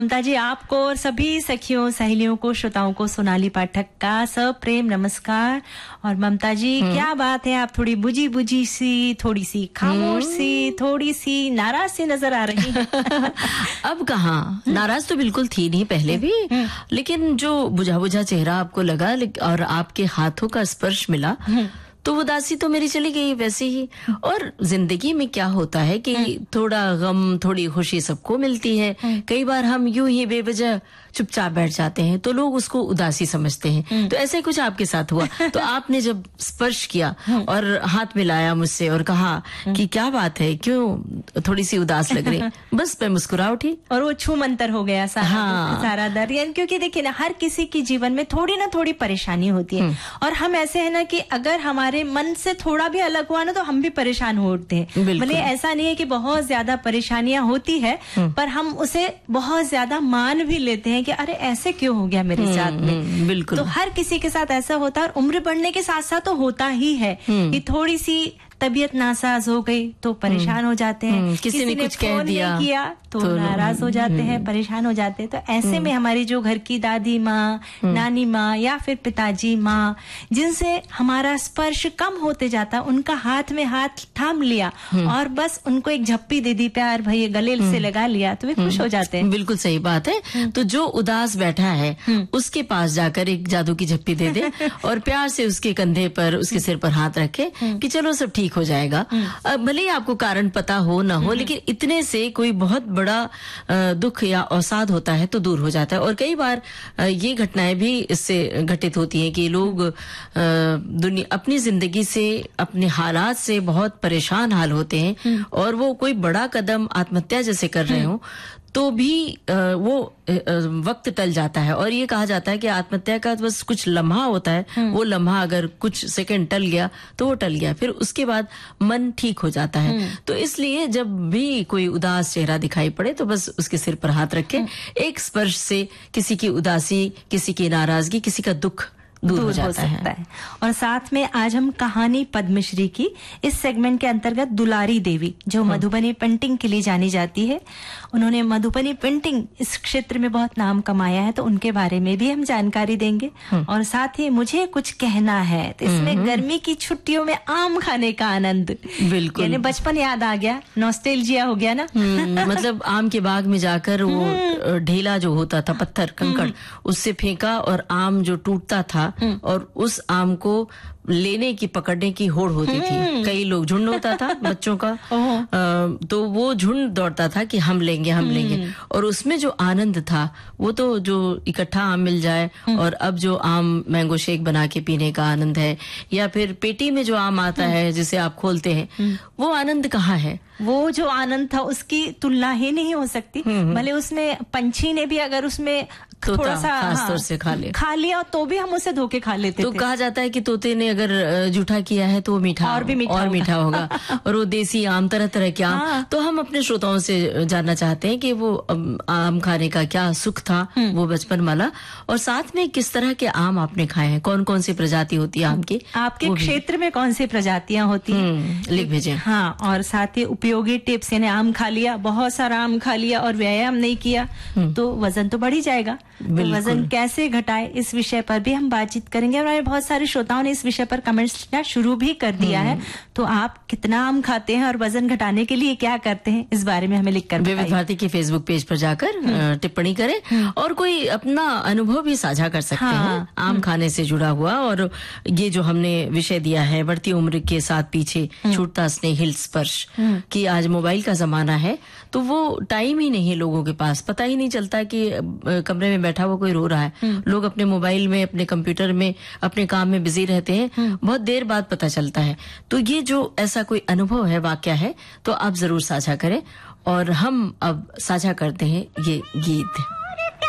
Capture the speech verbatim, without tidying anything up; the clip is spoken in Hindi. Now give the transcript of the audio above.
ममता जी, आपको और सभी सखियों सहेलियों को, श्रोताओं को सोनाली पाठक का सप्रेम नमस्कार। और ममता जी, क्या बात है, आप थोड़ी बुझी बुझी सी, थोड़ी सी खामोश सी, थोड़ी सी नाराज सी नजर आ रही हैं। अब कहाँ, नाराज तो बिल्कुल थी नहीं पहले भी, लेकिन जो बुझा बुझा चेहरा आपको लगा और आपके हाथों का स्पर्श मिला तो उदासी तो मेरी चली गई वैसे ही। और जिंदगी में क्या होता है कि थोड़ा गम थोड़ी खुशी सबको मिलती है। कई बार हम यूं ही बेवजह चुपचाप बैठ जाते हैं तो लोग उसको उदासी समझते हैं। तो ऐसे कुछ आपके साथ हुआ। तो आपने जब स्पर्श किया और हाथ मिलाया मुझसे और कहा कि क्या बात है, क्यों थोड़ी सी उदास लग रही, बस मैं मुस्कुरा उठी और वो छू मंतर हो गया सारा, हाँ। सारा दर्द। क्योंकि देखिए ना, हर किसी की जीवन में थोड़ी ना थोड़ी परेशानी होती है और हम ऐसे है ना कि अगर हमारे मन से थोड़ा भी अलग हुआ ना तो हम भी परेशान हो उठते हैं। भले ऐसा नहीं है कि बहुत ज्यादा परेशानियां होती है, पर हम उसे बहुत ज्यादा मान भी लेते हैं कि अरे ऐसे क्यों हो गया मेरे साथ में। बिल्कुल। तो हर किसी के साथ ऐसा होता है और उम्र बढ़ने के साथ साथ तो होता ही है कि थोड़ी सी तबीयत नासाज हो गई तो परेशान हो जाते हैं। किसी, किसी ने, ने कुछ कह दिया किया तो, तो नाराज हो जाते हैं, परेशान हो जाते हैं। तो ऐसे में हमारी जो घर की दादी माँ, नानी माँ या फिर पिताजी माँ, जिनसे हमारा स्पर्श कम होते जाता, उनका हाथ में हाथ थाम लिया और बस उनको एक झप्पी दे दी, प्यार भैया गले से लगा लिया, तो वे खुश हो जाते हैं। बिल्कुल सही बात है। तो जो उदास बैठा है उसके पास जाकर एक जादू की झप्पी दे दे और प्यार से उसके कंधे पर, उसके सिर पर हाथ रखे कि चलो सब ठीक हो जाएगा। भले ही आपको कारण पता हो ना हो, लेकिन इतने से कोई बहुत बड़ा दुख या अवसाद होता है तो दूर हो जाता है। और कई बार ये घटनाएं भी इससे घटित होती हैं कि लोग दुनिया अपनी जिंदगी से, अपने हालात से बहुत परेशान हाल होते हैं और वो कोई बड़ा कदम आत्महत्या जैसे कर रहे हो तो भी वो वक्त टल जाता है। और ये कहा जाता है कि आत्महत्या का बस कुछ लम्हा होता है, वो लम्हा अगर कुछ सेकंड टल गया तो वो टल गया, फिर उसके बाद मन ठीक हो जाता है। तो इसलिए जब भी कोई उदास चेहरा दिखाई पड़े तो बस उसके सिर पर हाथ रखें। एक स्पर्श से किसी की उदासी, किसी की नाराजगी, किसी का दुख दूर, दूर हो जाता हो सकता है।, है और साथ में आज हम कहानी पद्मश्री की इस सेगमेंट के अंतर्गत दुलारी देवी, जो मधुबनी पेंटिंग के लिए जानी जाती है, उन्होंने मधुबनी पेंटिंग इस क्षेत्र में बहुत नाम कमाया है, तो उनके बारे में भी हम जानकारी देंगे। और साथ ही मुझे कुछ कहना है, तो इसमें गर्मी की छुट्टियों में आम खाने का आनंद, बिल्कुल यानी बचपन याद आ गया, नॉस्टैल्जिया हो गया ना। मतलब आम के बाग में जाकर वो ढेला जो होता था, पत्थर कंकड़, उससे फेंका और आम जो टूटता था और उस आम को लेने की, पकड़ने की होड़ होती थी। कई लोग, झुंड होता था बच्चों का, आ, तो वो झुंड दौड़ता था कि हम लेंगे हम लेंगे। और उसमें जो आनंद था वो तो, जो इकट्ठा आम मिल जाए, और अब जो आम मैंगो शेक बना के पीने का आनंद है, या फिर पेटी में जो आम आता है जिसे आप खोलते हैं, वो आनंद कहाँ है। वो जो आनंद था उसकी तुलना ही नहीं हो सकती। भले उसमें पंछी ने भी अगर उसमें थोड़ा सा खास तौर से खा लिया खा लिया तो भी हम उसे धोके खा लेते तो थे। कहा जाता है कि तोते ने अगर जूठा किया है तो वो मीठा और भी मीठा और होगा। मीठा होगा और वो देसी आम, तरह तरह के आम। हाँ। तो हम अपने श्रोताओं से जानना चाहते हैं कि वो आम खाने का क्या सुख था, वो बचपन वाला, और साथ में किस तरह के आम आपने खाए हैं, कौन कौन सी प्रजाति होती है आम की, आपके क्षेत्र में कौन सी प्रजातियां होती हैं, लिख भेजें। हाँ, और साथ ही उपयोगी टिप्स, यानी आम खा लिया, बहुत सारा आम खा लिया और व्यायाम नहीं किया तो वजन तो बढ़ ही जाएगा, तो वजन कैसे घटाए, इस विषय पर भी हम बातचीत करेंगे। और हमारे बहुत सारे श्रोताओं ने इस विषय पर कमेंट्स लिखना शुरू भी कर दिया है। तो आप कितना आम खाते हैं और वजन घटाने के लिए क्या करते हैं, इस बारे में हमें लिखकर विविध भारती के फेसबुक पेज पर जाकर टिप्पणी करें और कोई अपना अनुभव भी साझा कर सकते हाँ। हैं आम खाने से जुड़ा हुआ। और ये जो हमने विषय दिया है, बढ़ती उम्र के साथ पीछे छूटता स्नेहिल स्पर्श, कि आज मोबाइल का जमाना है तो वो टाइम ही नहीं है लोगों के पास, पता ही नहीं चलता कि कमरे में बैठा हुआ कोई रो रहा है। लोग अपने मोबाइल में, अपने कंप्यूटर में, अपने काम में बिजी रहते हैं, बहुत देर बाद पता चलता है। तो ये जो ऐसा कोई अनुभव है, वाकया है, तो आप जरूर साझा करें। और हम अब साझा करते हैं ये गीत।